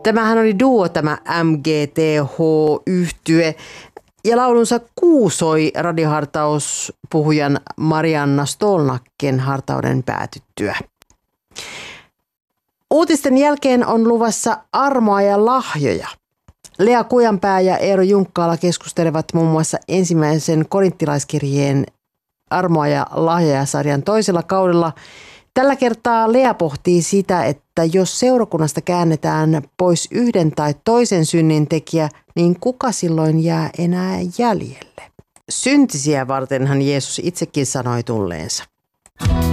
Tämähän oli duo, tämä MGTH-yhtye. Ja laulunsa kuusoi radiohartauspuhujan Marianna Stolnacken hartauden päätyttyä. Uutisten jälkeen on luvassa armoa ja lahjoja. Lea Kujanpää ja Eero Junkkaala keskustelevat muun muassa ensimmäisen korinttilaiskirjeen armoa ja lahjoja -sarjan toisella kaudella. Tällä kertaa Lea pohtii sitä, että jos seurakunnasta käännetään pois yhden tai toisen synnintekijä, niin kuka silloin jää enää jäljelle? Syntisiä vartenhan Jeesus itsekin sanoi tulleensa.